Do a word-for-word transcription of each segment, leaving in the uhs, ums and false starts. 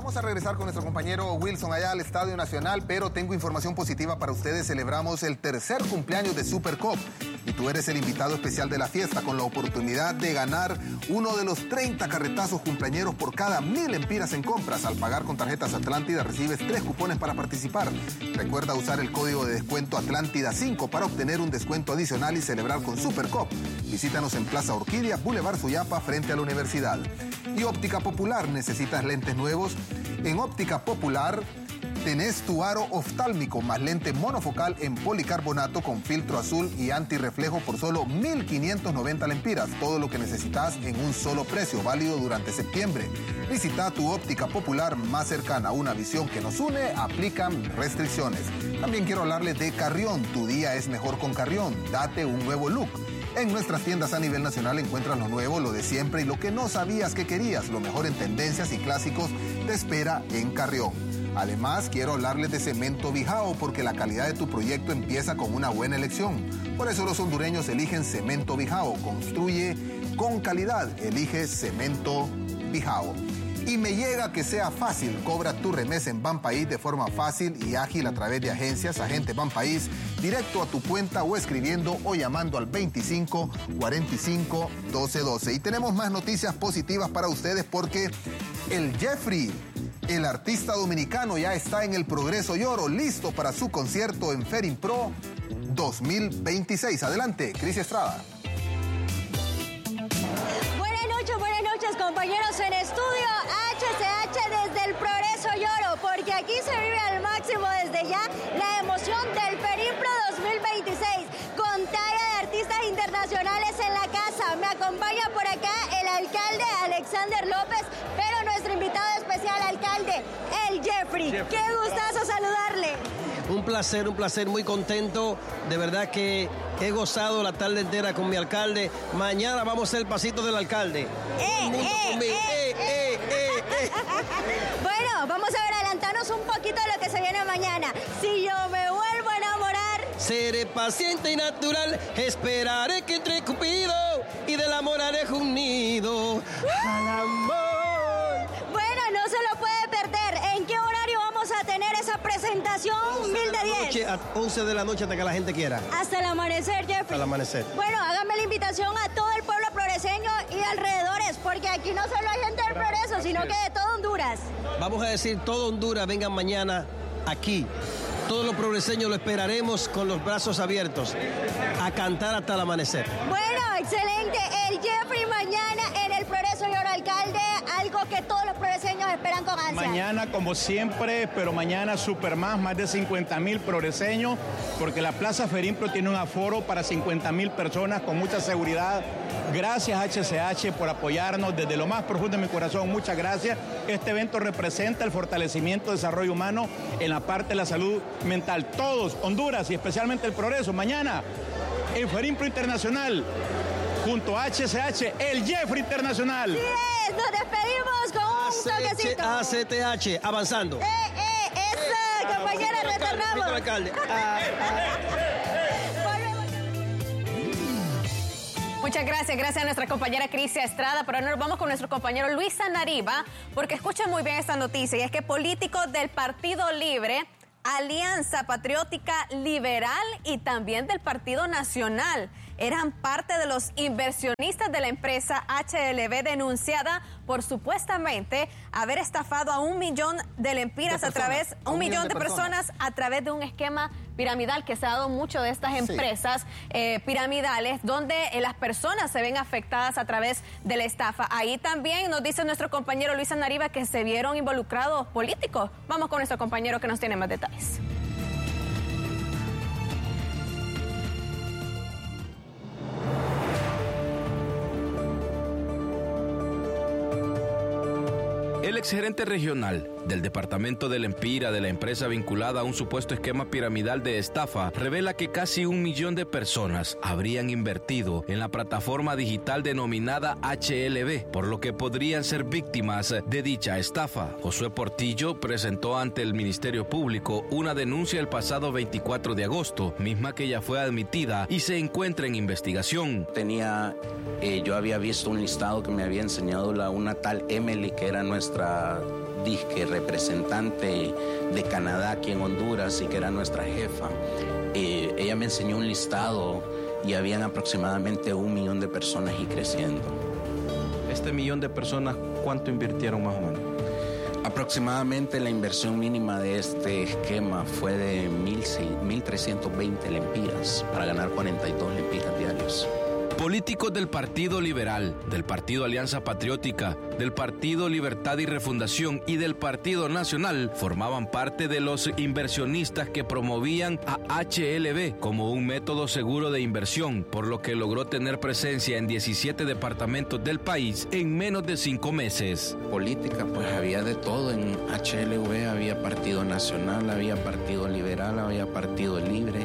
Vamos a regresar con nuestro compañero Wilson allá al Estadio Nacional, pero tengo información positiva para ustedes. Celebramos el tercer cumpleaños de Supercop y tú eres el invitado especial de la fiesta con la oportunidad de ganar uno de los treinta carretazos cumpleañeros por cada mil empiras en compras. Al pagar con tarjetas Atlántida recibes tres cupones para participar. Recuerda usar el código de descuento Atlántida cinco para obtener un descuento adicional y celebrar con Supercop. Visítanos en Plaza Orquídea, Boulevard Suyapa, frente a la universidad. Y Óptica Popular, ¿necesitas lentes nuevos? En Óptica Popular tenés tu aro oftálmico más lente monofocal en policarbonato con filtro azul y antirreflejo por solo mil quinientos noventa lempiras. Todo lo que necesitas en un solo precio, válido durante septiembre. Visita tu Óptica Popular más cercana. Una visión que nos une, aplican restricciones. También quiero hablarles de Carrión. Tu día es mejor con Carrión. Date un nuevo look. En nuestras tiendas a nivel nacional encuentras lo nuevo, lo de siempre y lo que no sabías que querías. Lo mejor en tendencias y clásicos te espera en Carrión. Además, quiero hablarles de Cemento Bijao porque la calidad de tu proyecto empieza con una buena elección. Por eso los hondureños eligen Cemento Bijao. Construye con calidad. Elige Cemento Bijao. Y me llega que sea fácil. Cobra tu remesa en Banpaís de forma fácil y ágil a través de agencias, agente Banpaís, directo a tu cuenta o escribiendo o llamando al veinticinco cuarenta y cinco doce doce. Y tenemos más noticias positivas para ustedes porque el Jeffrey, el artista dominicano, ya está en el Progreso Lloro, listo para su concierto en FERIMPRO dos mil veintiséis. Adelante, Cris Estrada. Compañeros en estudio H C H desde el Progreso Lloro, porque aquí se vive al máximo desde ya la emoción del FERIMPRO dos mil veintiséis, con talla de artistas internacionales en la casa. Me acompaña por acá el alcalde Alexander López, pero nuestro invitado especial, alcalde, el Jeffrey. Jeffrey. Qué gustazo saludarle. Un placer, un placer, muy contento. De verdad que he gozado la tarde entera con mi alcalde. Mañana vamos a hacer el pasito del alcalde. Eh, eh, eh, eh, eh, eh, eh. Bueno, vamos a ver, adelantarnos un poquito de lo que se viene mañana. Si yo me vuelvo a enamorar, seré paciente y natural, esperaré que entre Cupido y del amor haré un nido. Al amor. Bueno, no se lo puede perder. ¿En qué horario vamos a tener esa presentación? Mil de diez. A once de la noche hasta que la gente quiera. Hasta el amanecer, Jeffrey. Hasta el amanecer. Bueno, hágame la invitación a todo el pueblo progreseño y alrededores, porque aquí no solo hay gente del Progreso, sino que de todo Honduras. Vamos a decir, todo Honduras, vengan mañana aquí. Todos los progreseños lo esperaremos con los brazos abiertos a cantar hasta el amanecer. Bueno, excelente. El Jeffrey mañana en el Progreso Lloro, alcalde, algo que todos los progreseños esperan con ansia. Mañana, como siempre, pero mañana super más, más de cincuenta mil progreseños, porque la Plaza FERIMPRO tiene un aforo para cincuenta mil personas con mucha seguridad. Gracias H C H por apoyarnos desde lo más profundo de mi corazón. Muchas gracias. Este evento representa el fortalecimiento del desarrollo humano en la parte de la salud mental. Todos, Honduras y especialmente el Progreso, mañana en FERIMPRO Internacional, junto a H C H, el Jeffrey Internacional. Sí es, nos despedimos con un toquecito. A C T H, avanzando. Eh, eh, esa, ah, compañera, retornamos. Alcalde. Ah, ah. Muchas gracias, gracias a nuestra compañera Crisia Estrada, pero ahora nos vamos con nuestro compañero Luis Sanariva, porque escuchen muy bien esta noticia, y es que políticos del Partido Libre, Alianza Patriótica Liberal y también del Partido Nacional eran parte de los inversionistas de la empresa H L B, denunciada por supuestamente haber estafado a un millón de lempiras a través, un, un millón, millón de, de personas. personas a través de un esquema piramidal que se ha dado mucho de estas empresas sí. eh, piramidales, donde eh, las personas se ven afectadas a través de la estafa. Ahí también nos dice nuestro compañero Luis Sanariva que se vieron involucrados políticos. Vamos con nuestro compañero que nos tiene más detalles. El exgerente regional del departamento del Empira de la empresa vinculada a un supuesto esquema piramidal de estafa revela que casi un millón de personas habrían invertido en la plataforma digital denominada H L B, por lo que podrían ser víctimas de dicha estafa. Josué Portillo presentó ante el Ministerio Público una denuncia el pasado veinticuatro de agosto, misma que ya fue admitida y se encuentra en investigación. Tenía, eh, yo había visto un listado que me había enseñado la, una tal Emily, que era nuestra disque representante de Canadá aquí en Honduras y que era nuestra jefa, eh, ella me enseñó un listado y habían aproximadamente un millón de personas y creciendo. Este millón de personas, ¿cuánto invirtieron más o menos? Aproximadamente la inversión mínima de este esquema fue de mil trescientos veinte lempiras para ganar cuarenta y dos lempiras diarios. Políticos del Partido Liberal, del Partido Alianza Patriótica, del Partido Libertad y Refundación y del Partido Nacional formaban parte de los inversionistas que promovían a H L B como un método seguro de inversión, por lo que logró tener presencia en diecisiete departamentos del país en menos de cinco meses. Política, pues había de todo. En H L B había Partido Nacional, había Partido Liberal, había Partido Libre.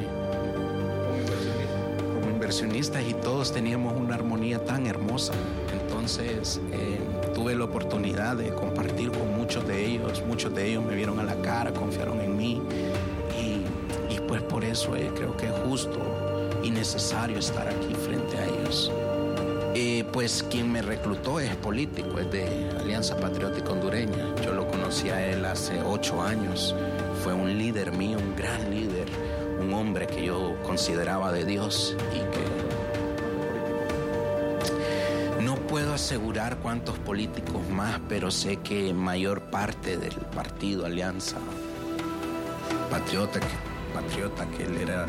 Inversionistas y todos teníamos una armonía tan hermosa. Entonces eh, tuve la oportunidad de compartir con muchos de ellos. Muchos de ellos me vieron a la cara, confiaron en mí y, y pues por eso eh, creo que es justo y necesario estar aquí frente a ellos. Eh, pues quien me reclutó es político, es de Alianza Patriótica Hondureña. Yo lo conocí a él hace ocho años. Fue un líder mío, un gran líder. Un hombre que yo consideraba de Dios y que no puedo asegurar cuántos políticos más, pero sé que mayor parte del partido Alianza Patriota, que, Patriota, que él era el,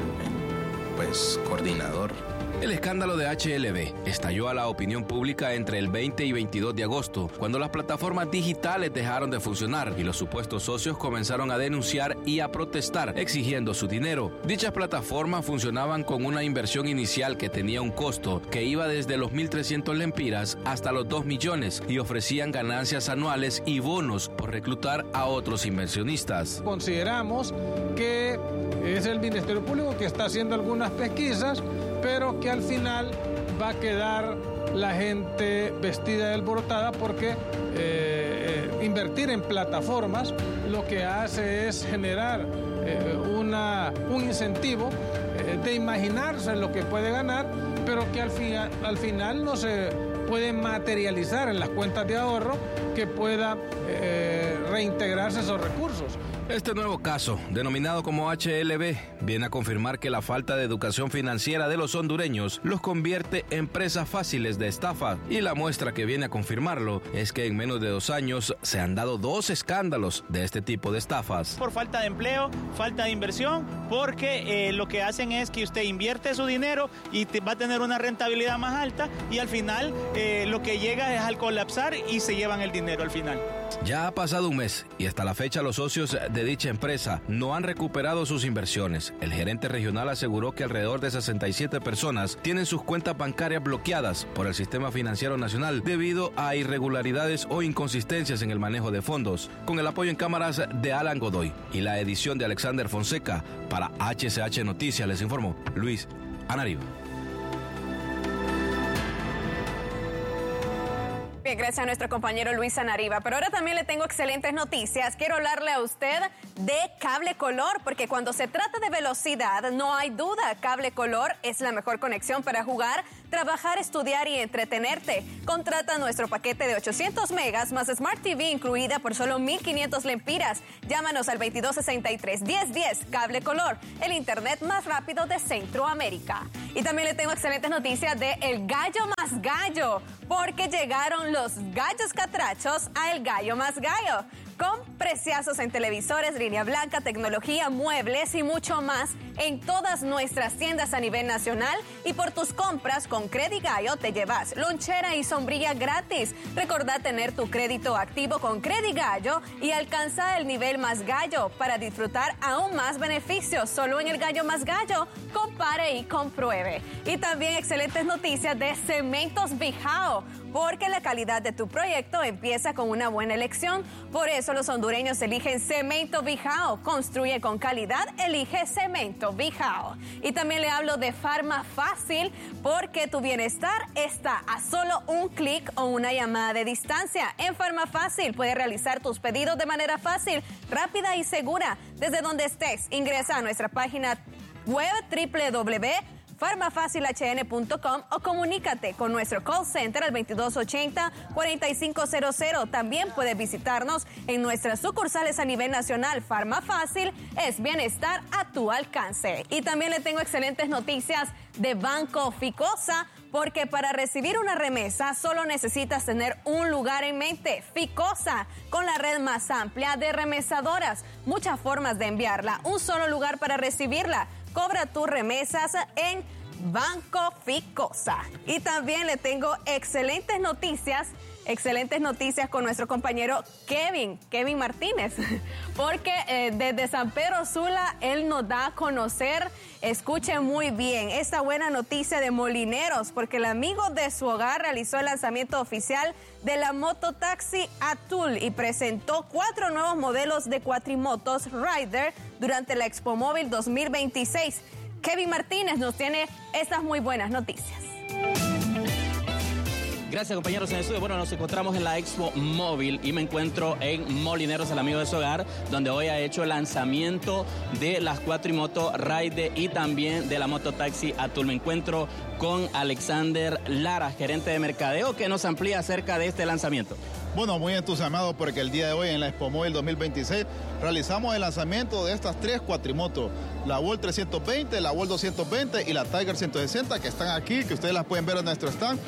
el, pues coordinador. El escándalo de H L B estalló a la opinión pública entre el veinte y veintidós de agosto, cuando las plataformas digitales dejaron de funcionar y los supuestos socios comenzaron a denunciar y a protestar exigiendo su dinero. Dichas plataformas funcionaban con una inversión inicial que tenía un costo que iba desde los mil trescientos lempiras hasta los dos millones y ofrecían ganancias anuales y bonos por reclutar a otros inversionistas. Consideramos que es el Ministerio Público que está haciendo algunas pesquisas, pero que al final va a quedar la gente vestida y alborotada porque eh, eh, invertir en plataformas lo que hace es generar eh, una, un incentivo eh, de imaginarse lo que puede ganar, pero que al, fi al final no se puede materializar en las cuentas de ahorro que pueda eh, reintegrarse esos recursos. Este nuevo caso, denominado como H L B, viene a confirmar que la falta de educación financiera de los hondureños los convierte en presas fáciles de estafa, y la muestra que viene a confirmarlo es que en menos de dos años se han dado dos escándalos de este tipo de estafas. Por falta de empleo, falta de inversión, porque eh, lo que hacen es que usted invierte su dinero y te va a tener una rentabilidad más alta y al final eh, lo que llega es al colapsar y se llevan el dinero al final. Ya ha pasado un mes y hasta la fecha los socios de dicha empresa no han recuperado sus inversiones. El gerente regional aseguró que alrededor de sesenta y siete personas tienen sus cuentas bancarias bloqueadas por el Sistema Financiero Nacional debido a irregularidades o inconsistencias en el manejo de fondos. Con el apoyo en cámaras de Alan Godoy y la edición de Alexander Fonseca, para H C H Noticias les informó Luis Anariba. Bien, gracias a nuestro compañero Luis Anariba. Pero ahora también le tengo excelentes noticias. Quiero hablarle a usted de Cable Color, porque cuando se trata de velocidad, no hay duda. Cable Color es la mejor conexión para jugar, trabajar, estudiar y entretenerte. Contrata nuestro paquete de ochocientos megas más Smart T V incluida por solo mil quinientos lempiras. Llámanos al veintidós sesenta y tres diez diez. Cable Color, el internet más rápido de Centroamérica. Y también le tengo excelentes noticias de El Gallo Más Gallo, porque llegaron los gallos catrachos a El Gallo Más Gallo, con preciazos en televisores, línea blanca, tecnología, muebles y mucho más en todas nuestras tiendas a nivel nacional. Y por tus compras con Credit Gallo te llevas lonchera y sombrilla gratis. Recordá tener tu crédito activo con Credit Gallo y alcanza el nivel Más Gallo para disfrutar aún más beneficios solo en El Gallo Más Gallo. Compare y compruebe. Y también excelentes noticias de Cementos Bijao, porque la calidad de tu proyecto empieza con una buena elección. Por eso los hondureños eligen Cemento Bijao. Construye con calidad, elige Cemento Bijao. Y también le hablo de Farma Fácil, porque tu bienestar está a solo un clic o una llamada de distancia. En Farma Fácil puedes realizar tus pedidos de manera fácil, rápida y segura. Desde donde estés, ingresa a nuestra página web doble u doble u doble u punto farmafacil h n punto com o comunícate con nuestro call center al veintidós ochenta, cuarenta y cinco cero cero. También puedes visitarnos en nuestras sucursales a nivel nacional. Farmafacil es bienestar a tu alcance. Y también le tengo excelentes noticias de Banco Ficosa, porque para recibir una remesa solo necesitas tener un lugar en mente. Ficosa, con la red más amplia de remesadoras, muchas formas de enviarla, un solo lugar para recibirla. Cobra tus remesas en Banco Ficosa. Y también le tengo excelentes noticias, excelentes noticias con nuestro compañero Kevin, Kevin Martínez, porque eh, desde San Pedro Sula él nos da a conocer, escuchen muy bien, esta buena noticia de Molineros, porque el amigo de su hogar realizó el lanzamiento oficial de la mototaxi Atul y presentó cuatro nuevos modelos de cuatrimotos Rider durante la Expo Móvil dos mil veintiséis. Kevin Martínez nos tiene estas muy buenas noticias. Gracias, compañeros en el estudio. Bueno, nos encontramos en la Expo Móvil y me encuentro en Molineros, el amigo de su hogar, donde hoy ha hecho el lanzamiento de las cuatrimoto Rider y también de la mototaxi Atul. Me encuentro con Alexander Lara, gerente de mercadeo, que nos amplía acerca de este lanzamiento. Bueno, muy entusiasmado porque el día de hoy en la Expo Móvil dos mil veintiséis realizamos el lanzamiento de estas tres cuatrimotos, la Volt trescientos veinte, la Volt doscientos veinte y la Tiger ciento sesenta, que están aquí, que ustedes las pueden ver en nuestro stand,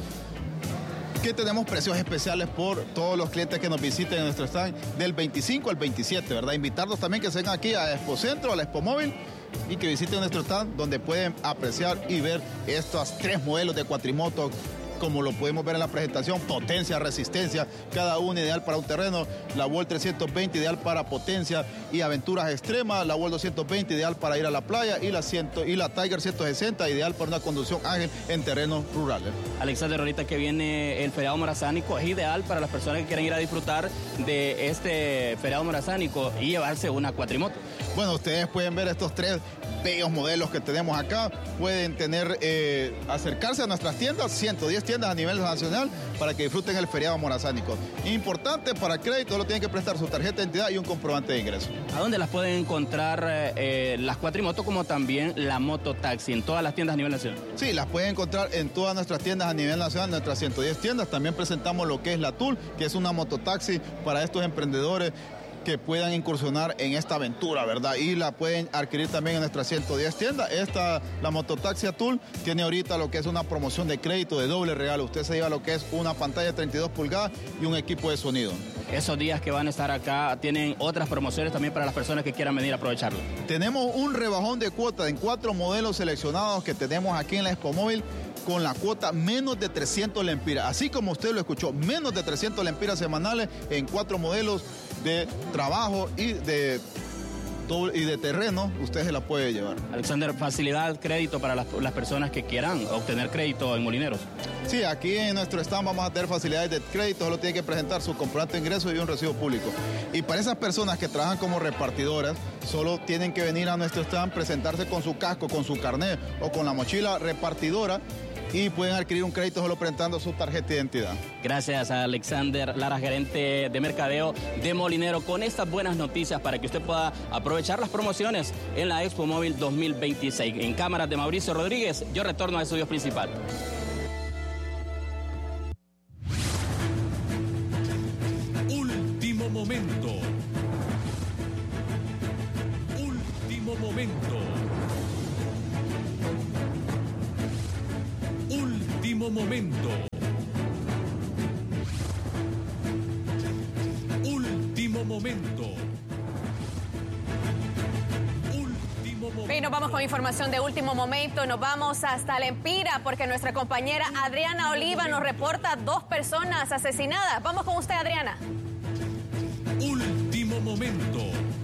que tenemos precios especiales por todos los clientes que nos visiten en nuestro stand del veinticinco al veintisiete, ¿verdad? Invitarlos también que se vengan aquí a Expo Centro, a la Expo Móvil, y que visiten nuestro stand donde pueden apreciar y ver estos tres modelos de cuatrimoto, como lo podemos ver en la presentación: potencia, resistencia, cada uno ideal para un terreno. La Volt trescientos veinte ideal para potencia y aventuras extremas, la Volt doscientos veinte ideal para ir a la playa y la, cien, y la Tiger ciento sesenta ideal para una conducción ágil en terrenos rurales. Alexander, ahorita que viene el feriado morazánico, es ideal para las personas que quieren ir a disfrutar de este feriado morazánico y llevarse una cuatrimoto. Bueno, ustedes pueden ver estos tres bellos modelos que tenemos acá. Pueden tener, eh, acercarse a nuestras tiendas, ciento diez tiendas a nivel nacional, para que disfruten el feriado morazánico. Importante, para crédito solo tienen que prestar su tarjeta de identidad y un comprobante de ingreso. ¿A dónde las pueden encontrar eh, las cuatrimotos como también la mototaxi? ¿En todas las tiendas a nivel nacional? Sí, las pueden encontrar en todas nuestras tiendas a nivel nacional, nuestras ciento diez tiendas. También presentamos lo que es la Atul, que es una mototaxi para estos emprendedores que puedan incursionar en esta aventura, ¿verdad? Y la pueden adquirir también en nuestras ciento diez tiendas. Esta, la mototaxi Atul, tiene ahorita lo que es una promoción de crédito de doble regalo. Usted se lleva lo que es una pantalla de treinta y dos pulgadas y un equipo de sonido. Esos días que van a estar acá, ¿tienen otras promociones también para las personas que quieran venir a aprovecharlo? Tenemos un rebajón de cuota en cuatro modelos seleccionados que tenemos aquí en la Expo Móvil, con la cuota menos de trescientos lempiras. Así como usted lo escuchó, menos de trescientos lempiras semanales en cuatro modelos de trabajo y de, y de terreno, usted se la puede llevar. Alexander, facilidad, crédito para las, las personas que quieran obtener crédito en Molineros. Sí, aquí en nuestro stand vamos a tener facilidades de crédito, solo tiene que presentar su comprobante de ingreso y un recibo público. Y para esas personas que trabajan como repartidoras, solo tienen que venir a nuestro stand, presentarse con su casco, con su carnet o con la mochila repartidora, y pueden adquirir un crédito solo presentando su tarjeta de identidad. Gracias a Alexander Lara, gerente de mercadeo de Molinero, con estas buenas noticias para que usted pueda aprovechar las promociones en la Expo Móvil dos mil veintiséis. En cámaras de Mauricio Rodríguez, yo retorno a estudios principal. Último momento. Último momento. Último momento. Último momento. Último momento. Y nos vamos con información de último momento. Nos vamos hasta Lempira porque nuestra compañera Adriana Oliva nos reporta dos personas asesinadas. Vamos con usted, Adriana. Último momento.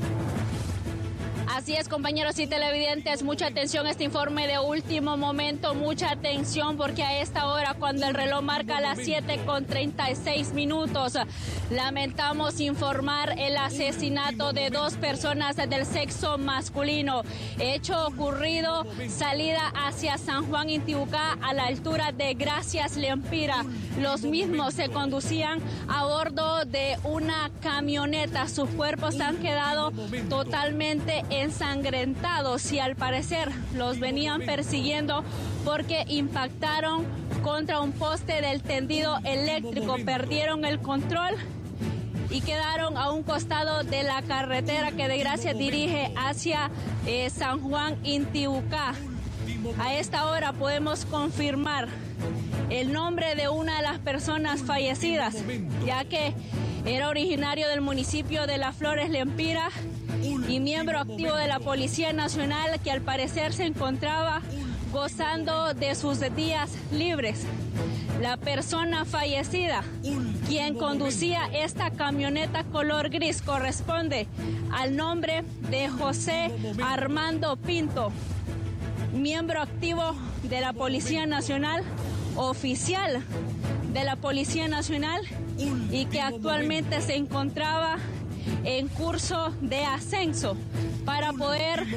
Así es, compañeros y televidentes, mucha atención a este informe de último momento, mucha atención porque a esta hora, cuando el reloj marca las siete con treinta y seis minutos, lamentamos informar el asesinato de dos personas del sexo masculino. Hecho ocurrido, salida hacia San Juan Intibucá, a la altura de Gracias Lempira. Los mismos se conducían a bordo de una camioneta. Sus cuerpos han quedado totalmente ensangrentados y al parecer los venían persiguiendo porque impactaron contra un poste del tendido eléctrico, perdieron el control y quedaron a un costado de la carretera que de Gracia dirige hacia eh, San Juan Intibucá. A esta hora podemos confirmar el nombre de una de las personas fallecidas, ya que era originario del municipio de Las Flores, Lempira, y miembro activo de la Policía Nacional, que al parecer se encontraba gozando de sus días libres. La persona fallecida, quien conducía esta camioneta color gris, corresponde al nombre de José Armando Pinto, miembro activo de la Policía Nacional, oficial de la Policía Nacional, y que actualmente se encontraba en curso de ascenso para poder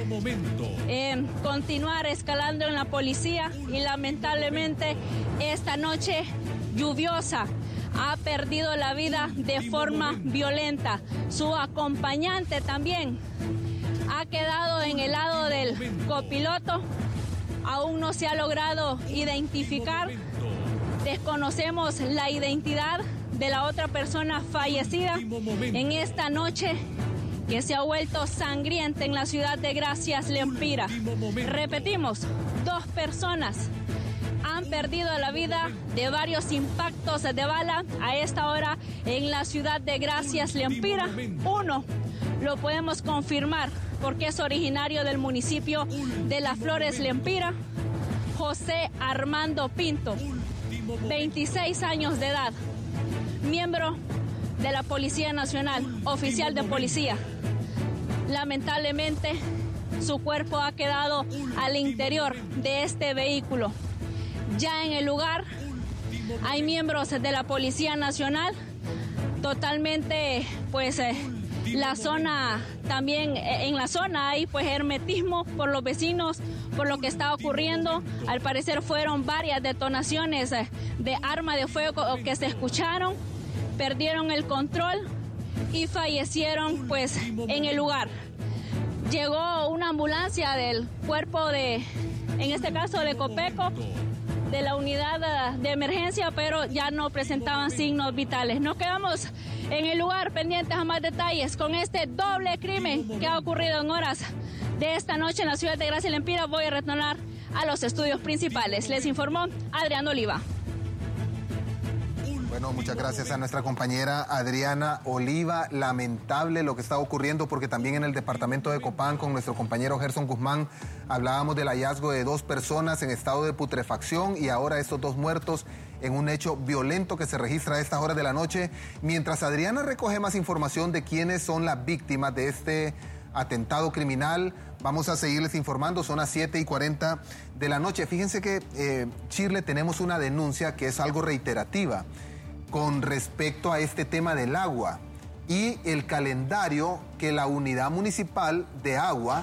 eh, continuar escalando en la policía, y lamentablemente esta noche lluviosa ha perdido la vida de forma violenta. Su acompañante también ha quedado en el lado del copiloto, aún no se ha logrado identificar. Desconocemos la identidad de la otra persona fallecida en esta noche que se ha vuelto sangrienta en la ciudad de Gracias, Lempira. Repetimos, dos personas han perdido la vida de varios impactos de bala a esta hora en la ciudad de Gracias, Lempira. Uno lo podemos confirmar porque es originario del municipio de Las Flores, Lempira, José Armando Pinto, veintiséis años de edad, miembro de la Policía Nacional, oficial de policía. Lamentablemente, su cuerpo ha quedado al interior de este vehículo. Ya en el lugar hay miembros de la Policía Nacional, totalmente, pues, eh, la zona, también en la zona hay pues hermetismo por los vecinos, por lo que está ocurriendo. Al parecer fueron varias detonaciones de arma de fuego que se escucharon, perdieron el control y fallecieron pues en el lugar. Llegó una ambulancia del cuerpo de, en este caso de Copeco, de la unidad de emergencia, pero ya no presentaban signos vitales. Nos quedamos en el lugar pendientes a más detalles con este doble crimen que ha ocurrido en horas de esta noche en la ciudad de Gracia, Lempira. Voy a retornar a los estudios principales. Les informó Adriana Oliva. Bueno, muchas gracias a nuestra compañera Adriana Oliva. Lamentable lo que está ocurriendo, porque también en el departamento de Copán, con nuestro compañero Gerson Guzmán, hablábamos del hallazgo de dos personas en estado de putrefacción y ahora estos dos muertos en un hecho violento que se registra a estas horas de la noche. Mientras Adriana recoge más información de quiénes son las víctimas de este atentado criminal, vamos a seguirles informando. Son las siete y cuarenta de la noche. Fíjense que, eh, Chirle, tenemos una denuncia que es algo reiterativa con respecto a este tema del agua y el calendario que la unidad municipal de agua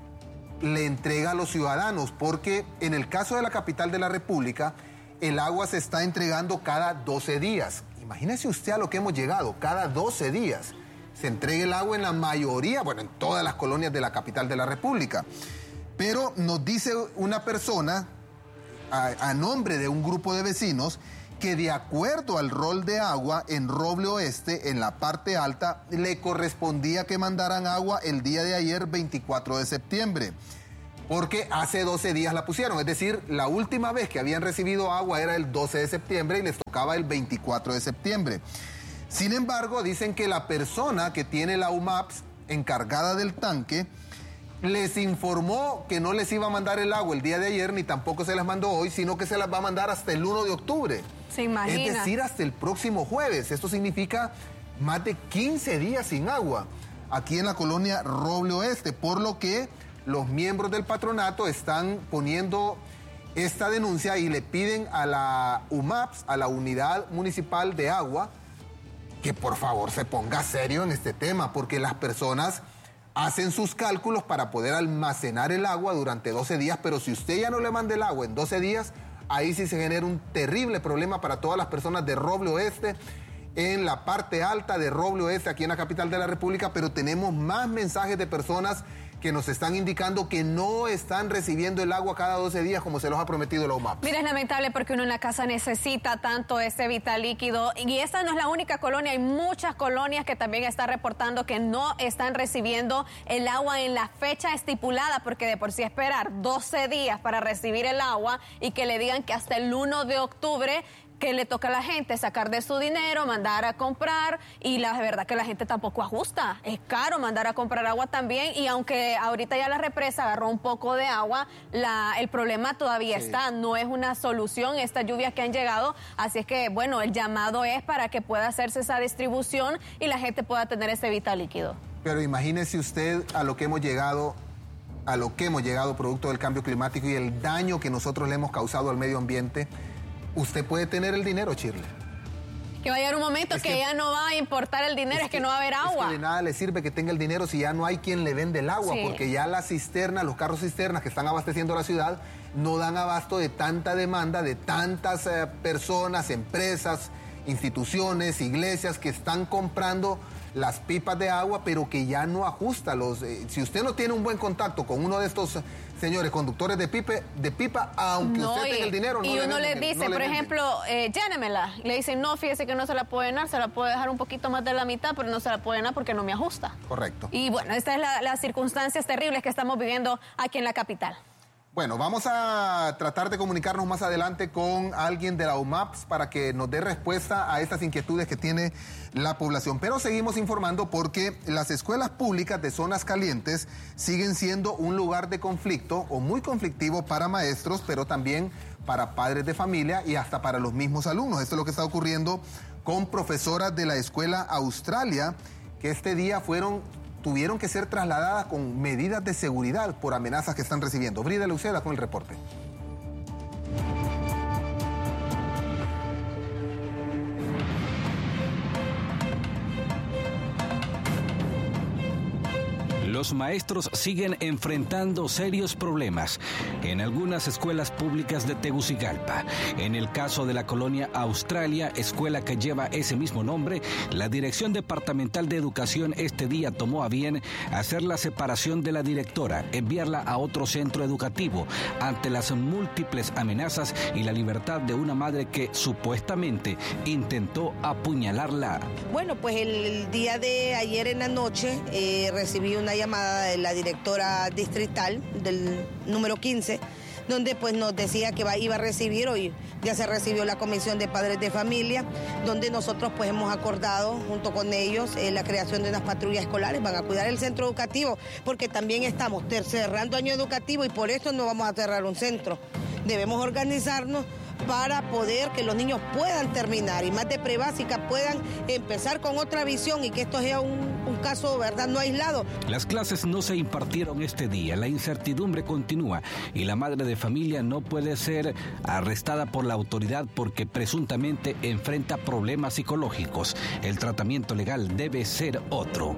le entrega a los ciudadanos, porque en el caso de la capital de la República, el agua se está entregando cada doce días. Imagínese usted a lo que hemos llegado, cada doce días se entrega el agua en la mayoría, bueno, en todas las colonias de la capital de la República. Pero nos dice una persona, a, a nombre de un grupo de vecinos, que de acuerdo al rol de agua en Roble Oeste, en la parte alta, le correspondía que mandaran agua el día de ayer, veinticuatro de septiembre, porque hace doce días la pusieron, es decir, la última vez que habían recibido agua era el doce de septiembre y les tocaba el veinticuatro de septiembre. Sin embargo, dicen que la persona que tiene la U M A P S encargada del tanque les informó que no les iba a mandar el agua el día de ayer, ni tampoco se las mandó hoy, sino que se las va a mandar hasta el uno de octubre. Se imagina. Es decir, hasta el próximo jueves. Esto significa más de quince días sin agua aquí en la colonia Roble Oeste, por lo que los miembros del patronato están poniendo esta denuncia y le piden a la U M A P S, a la Unidad Municipal de Agua, que por favor se ponga serio en este tema, porque las personas hacen sus cálculos para poder almacenar el agua durante doce días, pero si usted ya no le manda el agua en doce días, ahí sí se genera un terrible problema para todas las personas de Roble Oeste en la parte alta de Roble Oeste, aquí en la capital de la República, pero tenemos más mensajes de personas que nos están indicando que no están recibiendo el agua cada doce días como se los ha prometido la U M A P. Mira, es lamentable porque uno en la casa necesita tanto este vital líquido y esta no es la única colonia, hay muchas colonias que también están reportando que no están recibiendo el agua en la fecha estipulada, porque de por sí esperar doce días para recibir el agua y que le digan que hasta el uno de octubre que le toca a la gente sacar de su dinero, mandar a comprar, y la verdad que la gente tampoco ajusta, es caro mandar a comprar agua también, y aunque ahorita ya la represa agarró un poco de agua, la, el problema todavía sí. está, no es una solución estas lluvias que han llegado, así es que bueno, el llamado es para que pueda hacerse esa distribución y la gente pueda tener ese vital líquido. Pero imagínese usted a lo que hemos llegado, a lo que hemos llegado producto del cambio climático y el daño que nosotros le hemos causado al medio ambiente. Usted puede tener el dinero, Shirley. Que va a llegar un momento que, que ya no va a importar el dinero, es, es que, que no va a haber agua. Es que de nada le sirve que tenga el dinero si ya no hay quien le vende el agua, sí. porque ya las cisternas, los carros cisternas que están abasteciendo la ciudad no dan abasto de tanta demanda, de tantas eh, personas, empresas, instituciones, iglesias que están comprando las pipas de agua, pero que ya no ajusta los... Eh, si usted no tiene un buen contacto con uno de estos señores conductores de, pipe, de pipa, aunque no, usted y, tenga el dinero... No y le uno venden, le dice, no por le ejemplo, eh, llénemela. Le dicen, no, fíjese que no se la puede llenar, se la puede dejar un poquito más de la mitad, pero no se la puede llenar porque no me ajusta. Correcto. Y bueno, estas son la, las circunstancias terribles que estamos viviendo aquí en la capital. Bueno, vamos a tratar de comunicarnos más adelante con alguien de la U M A P para que nos dé respuesta a estas inquietudes que tiene la población. Pero seguimos informando porque las escuelas públicas de zonas calientes siguen siendo un lugar de conflicto o muy conflictivo para maestros, pero también para padres de familia y hasta para los mismos alumnos. Esto es lo que está ocurriendo con profesoras de la escuela Australia, que este día fueron... tuvieron que ser trasladadas con medidas de seguridad por amenazas que están recibiendo. Brida Luceda con el reporte. Los maestros siguen enfrentando serios problemas en algunas escuelas públicas de Tegucigalpa. En el caso de la colonia Australia, escuela que lleva ese mismo nombre, la Dirección Departamental de Educación este día tomó a bien hacer la separación de la directora, enviarla a otro centro educativo ante las múltiples amenazas y la libertad de una madre que supuestamente intentó apuñalarla. Bueno, pues el día de ayer en la noche eh, recibí una llamada de la directora distrital del número quince, donde pues nos decía que va, iba a recibir, hoy ya se recibió la comisión de padres de familia, donde nosotros pues hemos acordado junto con ellos eh, la creación de unas patrullas escolares, van a cuidar el centro educativo, porque también estamos cerrando año educativo y por eso no vamos a cerrar un centro. Debemos organizarnos para poder que los niños puedan terminar y más de prebásica puedan empezar con otra visión y que esto sea un, un caso, ¿verdad?, no aislado. Las clases no se impartieron este día, la incertidumbre continúa y la madre de familia no puede ser arrestada por la autoridad porque presuntamente enfrenta problemas psicológicos. El tratamiento legal debe ser otro.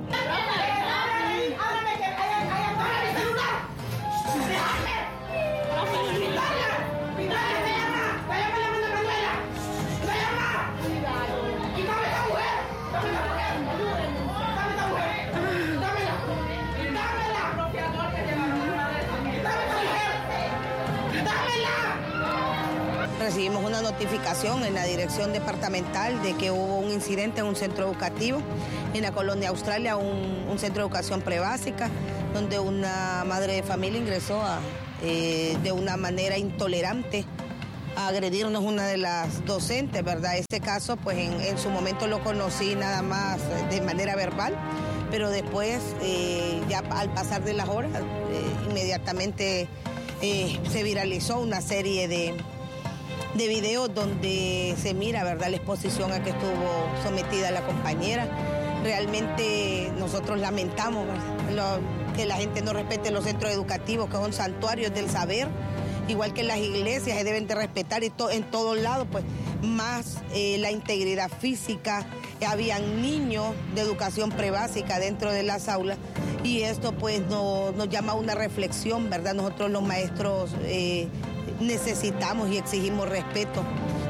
Recibimos una notificación en la dirección departamental de que hubo un incidente en un centro educativo en la colonia Australia, un, un centro de educación prebásica, donde una madre de familia ingresó a, eh, de una manera intolerante a agredirnos una de las docentes, ¿verdad? Este caso, pues en, en su momento lo conocí nada más de manera verbal, pero después, eh, ya al pasar de las horas, eh, inmediatamente eh, se viralizó una serie de... de videos donde se mira, ¿verdad?, la exposición a que estuvo sometida la compañera. Realmente nosotros lamentamos lo, que la gente no respete los centros educativos, que son santuarios del saber, igual que las iglesias se deben de respetar y to, en todos lados, pues más eh, la integridad física. Habían niños de educación prebásica dentro de las aulas y esto pues no, nos llama a una reflexión, ¿verdad? Nosotros los maestros eh, necesitamos y exigimos respeto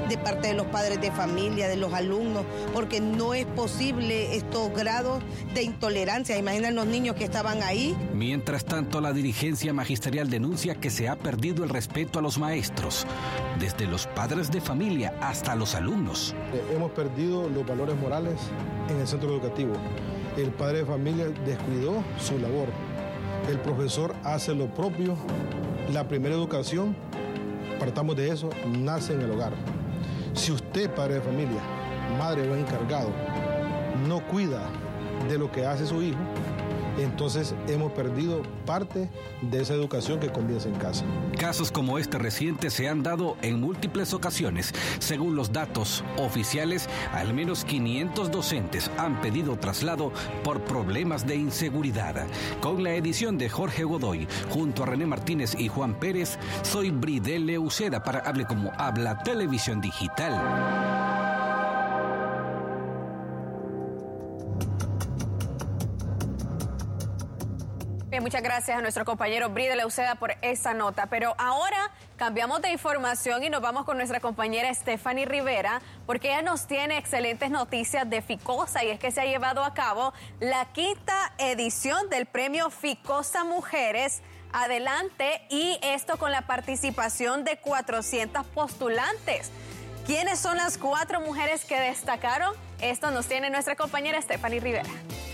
de parte de los padres de familia, de los alumnos, porque no es posible estos grados de intolerancia. Imaginen los niños que estaban ahí. Mientras tanto, la dirigencia magisterial denuncia que se ha perdido el respeto a los maestros, desde los padres de familia hasta los alumnos. Hemos perdido los valores morales en el centro educativo. El padre de familia descuidó su labor. El profesor hace lo propio. La primera educación, partamos de eso, nace en el hogar. Si usted, padre de familia, madre o encargado, no cuida de lo que hace su hijo, entonces hemos perdido parte de esa educación que comienza en casa. Casos como este reciente se han dado en múltiples ocasiones. Según los datos oficiales, al menos quinientos docentes han pedido traslado por problemas de inseguridad. Con la edición de Jorge Godoy, junto a René Martínez y Juan Pérez, soy Bridel Leuceda para Hable Como Habla Televisión Digital. Muchas gracias a nuestro compañero Bridel Leuceda por esa nota. Pero ahora cambiamos de información y nos vamos con nuestra compañera Stephanie Rivera, porque ella nos tiene excelentes noticias de Ficosa, y es que se ha llevado a cabo la quinta edición del premio Ficosa Mujeres Adelante, y esto con la participación de cuatrocientas postulantes. ¿Quiénes son las cuatro mujeres que destacaron? Esto nos tiene nuestra compañera Stephanie Rivera.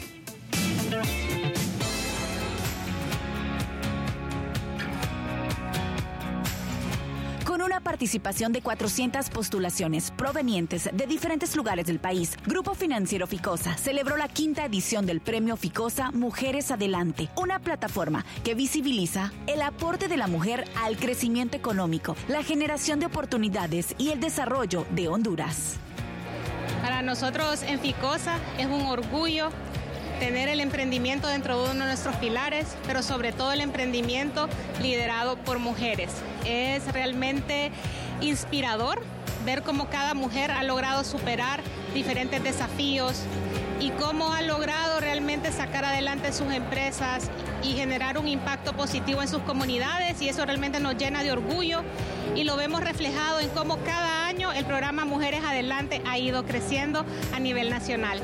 Con una participación de cuatrocientas postulaciones provenientes de diferentes lugares del país, Grupo Financiero Ficosa celebró la quinta edición del Premio Ficosa Mujeres Adelante, una plataforma que visibiliza el aporte de la mujer al crecimiento económico, la generación de oportunidades y el desarrollo de Honduras. Para nosotros en Ficosa es un orgullo tener el emprendimiento dentro de uno de nuestros pilares, pero sobre todo el emprendimiento liderado por mujeres. Es realmente inspirador ver cómo cada mujer ha logrado superar diferentes desafíos y cómo ha logrado realmente sacar adelante sus empresas y generar un impacto positivo en sus comunidades, y eso realmente nos llena de orgullo, y lo vemos reflejado en cómo cada año el programa Mujeres Adelante ha ido creciendo a nivel nacional.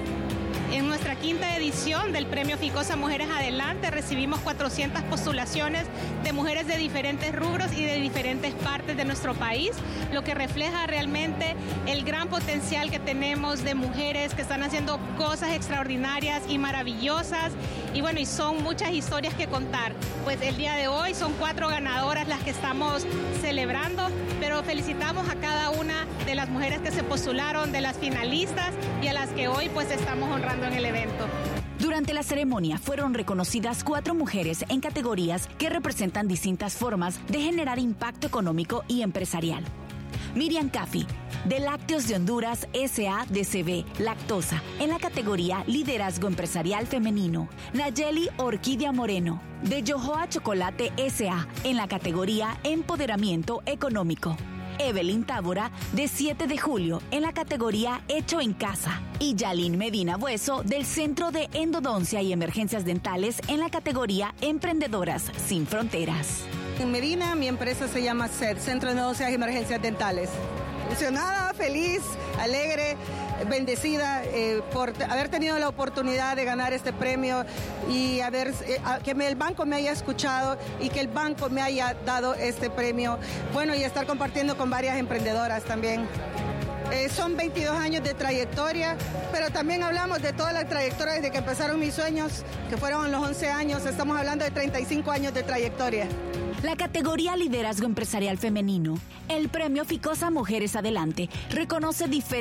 En nuestra quinta edición del Premio Ficosa Mujeres Adelante recibimos cuatrocientas postulaciones de mujeres de diferentes rubros y de diferentes partes de nuestro país, lo que refleja realmente el gran potencial que tenemos de mujeres que están haciendo cosas extraordinarias y maravillosas. Y bueno, y son muchas historias que contar. Pues el día de hoy son cuatro ganadoras las que estamos celebrando, pero felicitamos a cada una de las mujeres que se postularon, de las finalistas, y a las que hoy pues estamos honrando en el evento. Durante la ceremonia fueron reconocidas cuatro mujeres en categorías que representan distintas formas de generar impacto económico y empresarial. Miriam Caffi, de Lácteos de Honduras S A D C B, Lactosa, en la categoría Liderazgo Empresarial Femenino. Nayeli Orquídea Moreno, de Yohoa Chocolate S A, en la categoría Empoderamiento Económico. Evelyn Tábora, de siete de julio, en la categoría Hecho en Casa. Y Yalín Medina Bueso, del Centro de Endodoncia y Emergencias Dentales, en la categoría Emprendedoras Sin Fronteras. En Medina, mi empresa se llama C E D, Centro de Endodoncia y Emergencias Dentales. Emocionada, feliz, alegre, bendecida eh, por haber tenido la oportunidad de ganar este premio y haber, eh, que me, el banco me haya escuchado y que el banco me haya dado este premio. Bueno, y estar compartiendo con varias emprendedoras también. Eh, son veintidós años de trayectoria, pero también hablamos de toda la trayectoria desde que empezaron mis sueños, que fueron los once años. Estamos hablando de treinta y cinco años de trayectoria. La categoría Liderazgo Empresarial Femenino, el Premio Ficosa Mujeres Adelante, reconoce diferentes